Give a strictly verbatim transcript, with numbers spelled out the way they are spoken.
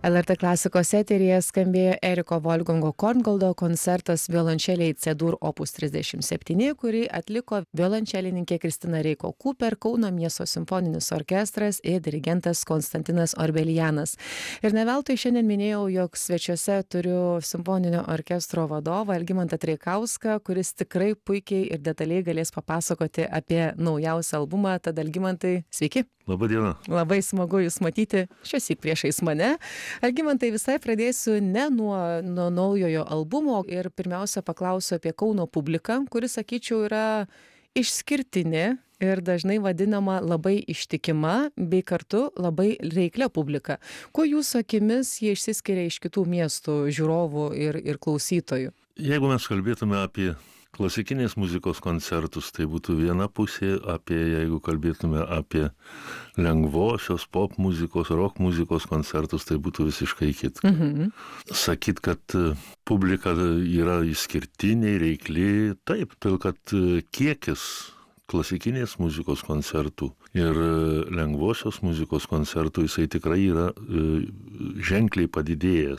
L R T klasikos eteryje skambėjo Eriko Volfgango Korngoldo koncertas violončelei C-dur opus trisdešimt septyni, kurį atliko violončelininkė Kristina Reiko Kuper, Kauno miesto simfoninis orkestras ir dirigentas Konstantinas Orbelianas. Ir ne veltui šiandien minėjau, jog svečiuose turiu simfoninio orkestro vadovą Algimantą Treikauską, kuris tikrai puikiai ir detaliai galės papasakoti apie naujausią albumą. Tad Algimantai, sveiki. Labą dieną. Labai smagu Jūs matyti šiuosyk priešais mane. Algimantai, visai pradėsiu ne nuo, nuo naujojo albumo ir pirmiausia paklausiu apie Kauno publiką, kuris, sakyčiau, yra išskirtinė ir dažnai vadinama labai ištikima, bei kartu labai reiklia publika. Kuo Jūsų akimis jie išsiskiria iš kitų miestų žiūrovų ir, ir klausytojų? Jeigu mes kalbėtume apie klasikinės muzikos koncertus, tai būtų viena pusė, apie, jeigu kalbėtume apie lengvosios pop muzikos, rock muzikos koncertus, tai būtų visiškai kita. Mhm. Sakyt, kad publika yra išskirtinė, reikli, taip, todėl kad kiekis klasikinės muzikos koncertų ir lengvosios muzikos koncertų, jisai tikrai yra ženkliai padidėjęs.